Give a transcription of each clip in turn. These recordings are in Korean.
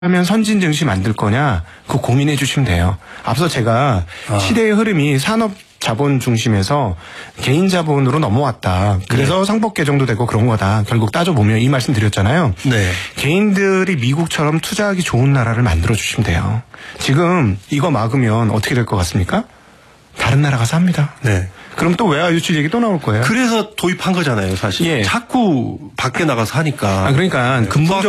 하면 선진 증시 만들 거냐 그 고민해 주시면 돼요. 앞서 제가 시대의 흐름이 산업 자본 중심에서 개인 자본으로 넘어왔다. 그래서 상법 개정도 되고 그런 거다. 결국 따져보면 이 말씀 드렸잖아요. 네. 개인들이 미국처럼 투자하기 좋은 나라를 만들어 주시면 돼요. 지금 이거 막으면 어떻게 될 것 같습니까? 다른 나라가 삽니다. 네. 그럼 또 외화 유출 얘기 또 나올 거예요. 그래서 도입한 거잖아요, 사실. 예. 자꾸 밖에 나가서 하니까. 그러니까 네.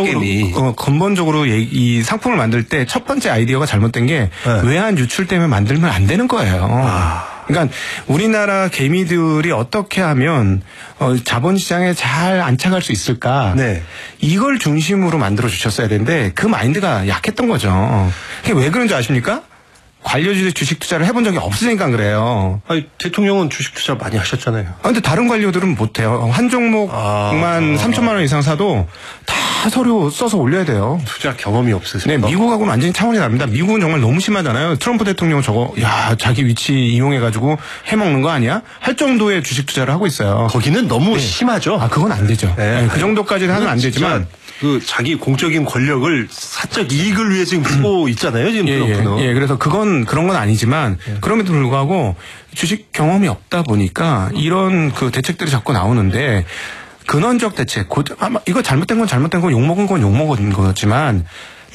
근본적으로 이 상품을 만들 때 첫 번째 아이디어가 잘못된 게 외환 유출 때문에 만들면 안 되는 거예요. 그러니까 우리나라 개미들이 어떻게 하면 자본시장에 잘 안착할 수 있을까? 네. 이걸 중심으로 만들어 주셨어야 되는데 그 마인드가 약했던 거죠. 그게 왜 그런지 아십니까? 관료들이 주식 투자를 해본 적이 없으니까 그래요. 아니, 대통령은 주식 투자 많이 하셨잖아요. 근데 다른 관료들은 못해요. 한 종목만 3천만 원 이상 사도 다 서류 써서 올려야 돼요. 투자 경험이 없으세요? 네, 미국하고는 완전히 차원이 다릅니다. 미국은 정말 너무 심하잖아요. 트럼프 대통령은 저거, 자기 위치 이용해가지고 해먹는 거 아니야? 할 정도의 주식 투자를 하고 있어요. 거기는 너무 심하죠. 그건 안 되죠. 네. 그 정도까지는 하면 안 되지만. 그 자기 공적인 권력을 사적 이익을 위해 지금 쓰고 있잖아요, 지금 트럼프는. 예, 그래서 그런 건 아니지만 그럼에도 불구하고 주식 경험이 없다 보니까 이런 그 대책들이 자꾸 나오는데 근원적 대책, 이거 잘못된 건 욕먹은 건 욕먹은 거지만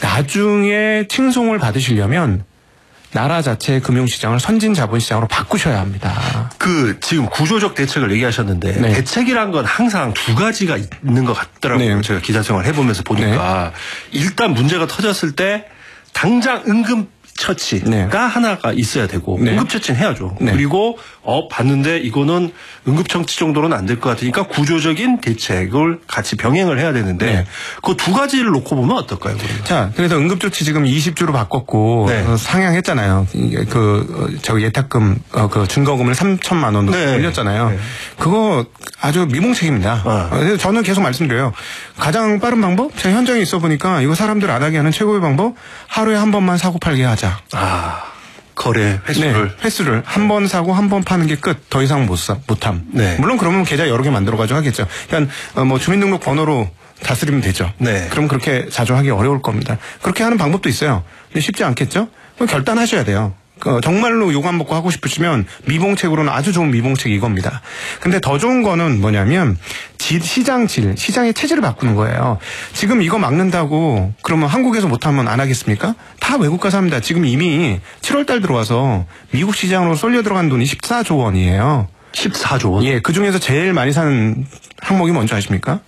나중에 칭송을 받으시려면 나라 자체의 금융시장을 선진 자본시장으로 바꾸셔야 합니다. 지금 구조적 대책을 얘기하셨는데 네. 대책이란 건 항상 두 가지가 있는 것 같더라고요. 네. 제가 기자 생활 해보면서 보니까 일단 문제가 터졌을 때 당장 응급처치가 하나가 있어야 되고 응급처치는 해야죠. 그리고 봤는데 이거는 응급처치 정도는 안 될 것 같으니까 구조적인 대책을 같이 병행을 해야 되는데 그 두 가지를 놓고 보면 어떨까요? 그러면? 자, 그래서 응급조치 지금 20주로 바꿨고 상향했잖아요. 예탁금 증거금을 3천만 원으로 올렸잖아요. 그거 아주 미봉책입니다. 그래서 저는 계속 말씀드려요. 가장 빠른 방법? 제가 현장에 있어 보니까 이거 사람들 안 하게 하는 최고의 방법? 하루에 한 번만 사고 팔게 하자. 거래 횟수를 한 번 사고 한 번 파는 게 끝. 더 이상 못함. 물론 그러면 계좌 여러 개 만들어가지고 하겠죠. 그러니까 주민등록 번호로 다스리면 되죠. 그럼 그렇게 자주 하기 어려울 겁니다. 그렇게 하는 방법도 있어요. 근데 쉽지 않겠죠? 그럼 결단하셔야 돼요. 정말로 욕 안 먹고 하고 싶으시면 미봉책으로는 아주 좋은 미봉책이 이겁니다. 근데 더 좋은 거는 뭐냐면 시장의 체질을 바꾸는 거예요. 지금 이거 막는다고 그러면 한국에서 못하면 안 하겠습니까? 다 외국 가서 합니다. 지금 이미 7월 달 들어와서 미국 시장으로 쏠려 들어간 돈이 14조 원이에요. 14조 원? 예, 그중에서 제일 많이 사는 항목이 뭔지 아십니까?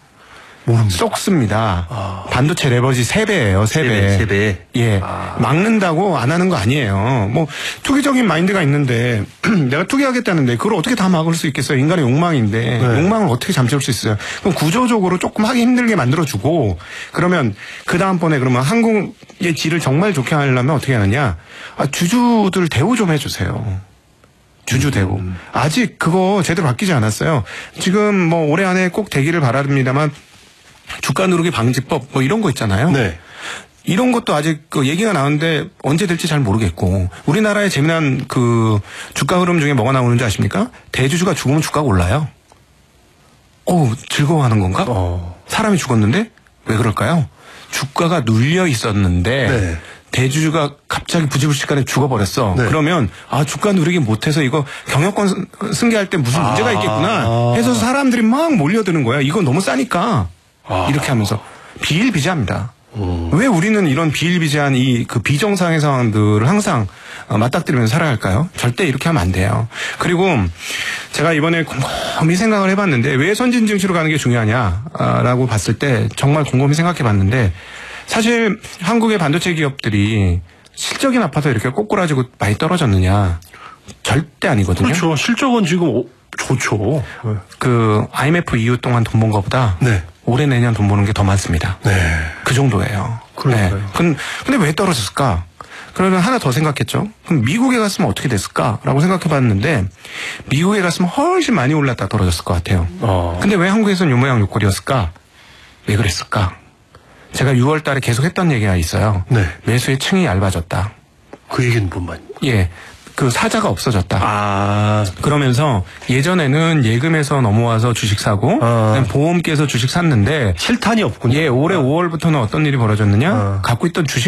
쏙습니다. 반도체 레버지 3배예요, 3배. 예. 막는다고 안 하는 거 아니에요. 투기적인 마인드가 있는데 내가 투기하겠다는데 그걸 어떻게 다 막을 수 있겠어요? 인간의 욕망인데 욕망을 어떻게 잠재울 수 있어요? 그럼 구조적으로 조금 하기 힘들게 만들어주고 그러면 그 다음번에 그러면 한국의 질을 정말 좋게 하려면 어떻게 하느냐? 주주들 대우 좀 해주세요. 주주 대우. 아직 그거 제대로 바뀌지 않았어요. 지금 올해 안에 꼭 되기를 바랍니다만 주가 누르기 방지법 이런 거 있잖아요. 이런 것도 아직 얘기가 나오는데 언제 될지 잘 모르겠고 우리나라의 재미난 주가 흐름 중에 뭐가 나오는지 아십니까? 대주주가 죽으면 주가가 올라요. 즐거워하는 건가? 사람이 죽었는데 왜 그럴까요? 주가가 눌려 있었는데 대주주가 갑자기 부지불식간에 죽어버렸어. 그러면 주가 누르기 못해서 이거 경영권 승계할 때 무슨 문제가 있겠구나 해서 사람들이 막 몰려드는 거야. 이거 너무 싸니까. 이렇게 하면서 비일비재합니다. 왜 우리는 이런 비일비재한 비정상의 상황들을 항상 맞닥뜨리면서 살아야 할까요? 절대 이렇게 하면 안 돼요. 그리고 제가 이번에 곰곰이 생각을 해봤는데 왜 선진 증시로 가는 게 중요하냐라고 봤을 때 정말 곰곰이 생각해봤는데 사실 한국의 반도체 기업들이 실적이 나빠서 이렇게 꼬꾸라지고 많이 떨어졌느냐? 절대 아니거든요. 그렇죠. 실적은 지금 좋죠. IMF 이후 동안 돈 번 거보다 올해 내년 돈 버는 게 더 많습니다. 그 정도예요. 근데 왜 떨어졌을까? 그러면 하나 더 생각했죠. 그럼 미국에 갔으면 어떻게 됐을까라고 생각해봤는데 미국에 갔으면 훨씬 많이 올랐다 떨어졌을 것 같아요. 근데 왜 한국에서는 요 모양 요 꼴이었을까? 왜 그랬을까? 제가 6월 달에 계속 했던 얘기가 있어요. 매수의 층이 얇아졌다. 그 얘기는 뭔 말입니까? 예. 그 사자가 없어졌다. 그러면서 예전에는 예금에서 넘어와서 주식 사고 보험 깨서 주식 샀는데 실탄이 없군요. 예, 올해 5월부터는 어떤 일이 벌어졌느냐? 갖고 있던 주식